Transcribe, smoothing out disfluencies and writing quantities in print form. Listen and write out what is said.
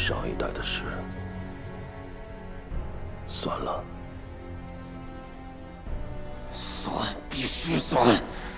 上一代的事，算了。 算，必须算！